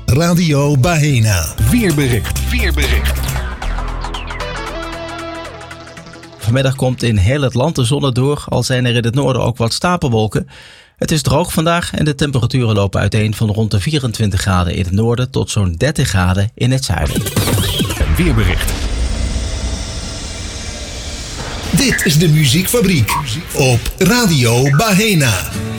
Radio Bahena. Weerbericht. Vanmiddag komt in heel het land de zon er door, al zijn er in het noorden ook wat stapelwolken. Het is droog vandaag en de temperaturen lopen uiteen van rond de 24 graden in het noorden tot zo'n 30 graden in het zuiden. Weerbericht. Dit is de Muziekfabriek op Radio Bahena.